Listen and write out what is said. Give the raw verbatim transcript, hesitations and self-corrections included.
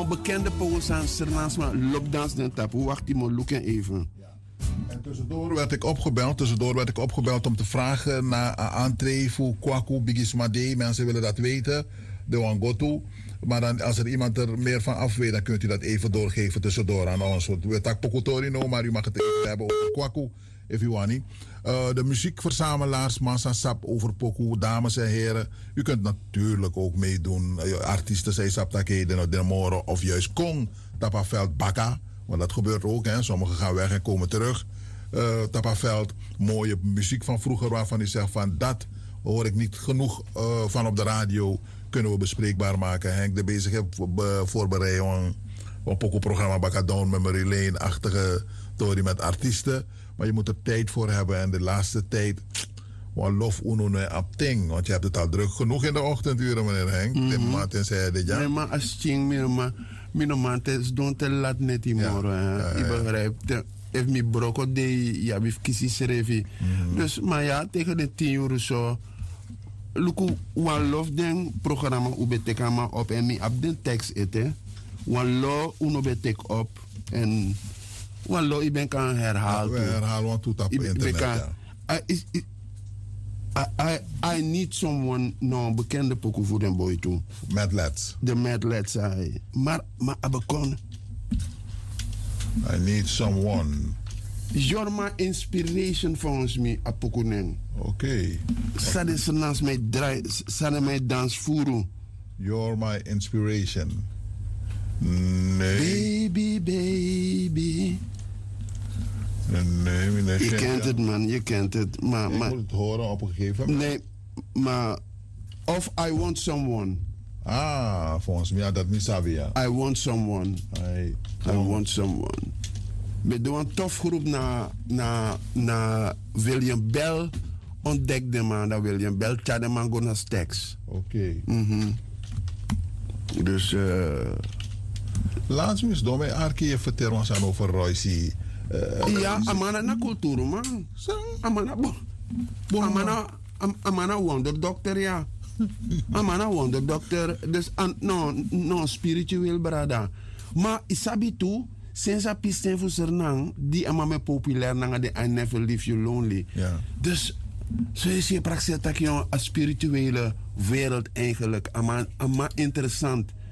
no bekende poërs aan Sernaans, maar loopdans den tap. Hoe wacht die mo loeken even? En tussendoor werd ik opgebeld, tussendoor werd ik opgebeld om te vragen naar uh, entree voor Kwaku Bigismade. Mensen willen dat weten, de Wangotu. Maar dan, als er iemand er meer van af weet, dan kunt u dat even doorgeven tussendoor aan ons. We tak Pokotorino, maar u mag het even hebben over Kwaku, if you want. Uh, de muziekverzamelaars, Massa Sap over Poku, dames en heren. U kunt natuurlijk ook meedoen. Uh, artiesten zijn Saptakeden, de Moro of juist Kong, Tapaveld, Bakka. Want dat gebeurt ook, hè. Sommigen gaan weg en komen terug. Uh, Tapaveld, mooie muziek van vroeger waarvan u zegt van dat hoor ik niet genoeg uh, van op de radio. Kunnen we bespreekbaar maken. Henk de bezig voorbereiden een Poco-programma Bakka Down Memory Lane-achtige story met artiesten. Maar je moet er tijd voor hebben. En de laatste tijd, wat lof uno ne apting. Want je hebt het al druk genoeg in de ochtenduren, meneer Henk. Mm-hmm. De maat zei dit, ja. Nee, maar als je me maar het is don't te laat net die morgen. Ja, ja, ja. Ik begrijp. Heeft me broko de, ja, heeft kiesie schreven. Dus, maar ja, tegen de tien uur zo. Luku, wan lof den programma u betek maar op en mi op den tekst ete. Wan lo uno betek op en wan lo i ben kan herhalen. Ja, we herhalen want toet op internet. Kan, ja. I, is, I, I, I need someone, no, bekende pokoe voor den boy toe. Mad Lads. De Mad Lads, hij. Maar, maar abekon. I need someone. You're my inspiration volgens mij, apokunen. Oké. Okay. Sade okay. Naast mij draai, sade mij dans voeren. You're my inspiration. Nee. Baby, baby. Nee, nee, je kent het, man, je kent het. Maar, ik maar, moet het horen op een gegeven moment. Nee, maar. Of I want someone. Ah, volgens mij, ja, dat niet Savia. I want someone. I, I want someone. We doen een tof groep naar na, na William Bell. Ontdekte man dat William Bell tjade man go naar Stax. Oké. Okay. Mm-hmm. Dus. Uh, Laatst mis door mij Arkie vertellen ons aan over Royce. Uh, ja, amana na cultuur man. Amana bo. Amana amana wonder dokter ja. Amana wonder dokter. Dus an, no no spiritueel brada. Maar isabi tu sinds a pisten voor Sernang die amame populair nanga de I never leave you lonely. Ja. Dus zo is je praktisch dat je een spirituele wereld eigenlijk ama ama interessant.